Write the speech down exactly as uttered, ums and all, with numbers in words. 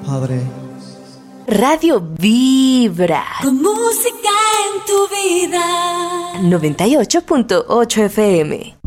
Padre. Radio Vibra. Con música en tu vida. noventa y ocho punto ocho F M.